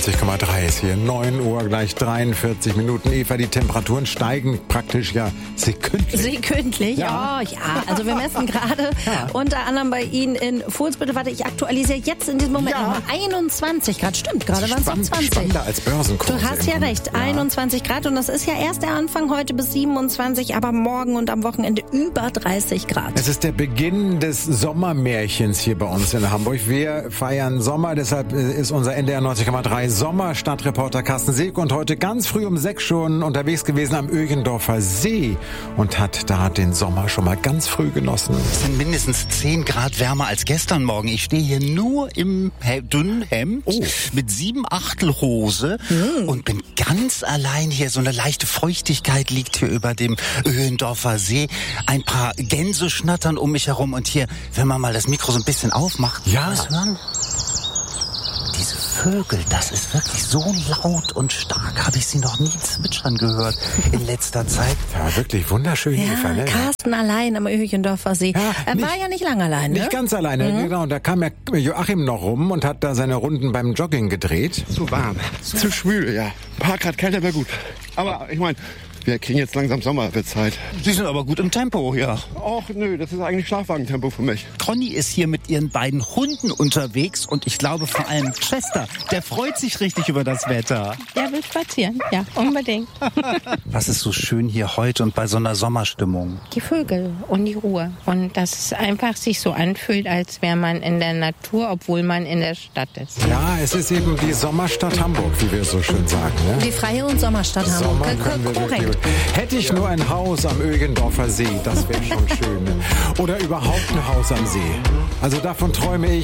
90,3 ist hier, 9 Uhr, gleich 43 Minuten. Eva, die Temperaturen steigen praktisch ja sekündlich. Sekündlich? Ja. Oh, ja. Also wir messen gerade unter anderem bei Ihnen in Fuhlsbüttel. Warte, ich aktualisiere jetzt in diesem Moment nochmal 21 Grad. Stimmt, gerade waren es noch 20. Spannender als Börsenkurse. Du hast ja recht, 21 Grad. Und das ist ja erst der Anfang, heute bis 27, aber morgen und am Wochenende über 30 Grad. Es ist der Beginn des Sommermärchens hier bei uns in Hamburg. Wir feiern Sommer, deshalb ist unser NDR 90,3 Sommerstadtreporter Carsten Seeck und heute ganz früh um 6 schon unterwegs gewesen am Ögendorfer See und hat da den Sommer schon mal ganz früh genossen. Es sind mindestens 10 Grad wärmer als gestern Morgen. Ich stehe hier nur im dünnen Hemd mit 7/8 Hose und bin ganz allein hier. So eine leichte Feuchtigkeit liegt hier über dem Ögendorfer See. Ein paar Gänse schnattern um mich herum und hier, wenn man mal das Mikro so ein bisschen aufmacht, was hören? Diese Vögel, das ist wirklich so laut und stark, habe ich sie noch nie zwitschern gehört in letzter Zeit. Ja, wirklich wunderschön, Eva, ne? Carsten allein am Ögendorfer See. Er war ja nicht lange allein, ne? Nicht ganz alleine, genau. Da kam ja Joachim noch rum und hat da seine Runden beim Jogging gedreht. Zu warm, zu schwül, ja. Ein paar Grad kälter wäre gut. Aber ich meine, wir kriegen jetzt langsam Sommer, wird Zeit. Sie sind aber gut im Tempo, ja. Och nö, das ist eigentlich Schlafwagentempo für mich. Conny ist hier mit ihren beiden Hunden unterwegs und ich glaube vor allem Chester, der freut sich richtig über das Wetter. Der will spazieren, ja, unbedingt. Was ist so schön hier heute und bei so einer Sommerstimmung? Die Vögel und die Ruhe. Und dass es einfach sich so anfühlt, als wäre man in der Natur, obwohl man in der Stadt ist. Ja, es ist eben die Sommerstadt Hamburg, wie wir so schön sagen. Ne? Die freie und Sommerstadt Hamburg. Sommer können wir Korrekt. wirklich. Hätte ich nur ein Haus am Ögendorfer See, das wäre schon schön. Oder überhaupt ein Haus am See. Also davon träume ich.